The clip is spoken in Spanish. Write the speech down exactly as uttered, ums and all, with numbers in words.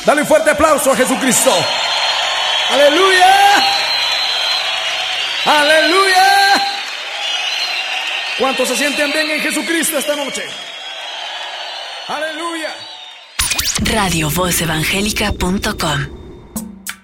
Dale un fuerte aplauso a Jesucristo. Aleluya. Aleluya. ¿Cuántos se sienten bien en Jesucristo esta noche? Aleluya. radio voz evangélica punto com